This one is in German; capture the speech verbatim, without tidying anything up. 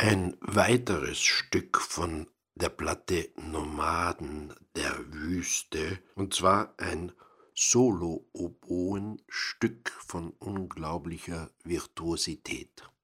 Ein weiteres Stück von der Platte „Nomaden der Wüste", und zwar ein Solo-Oboen-Stück von unglaublicher Virtuosität.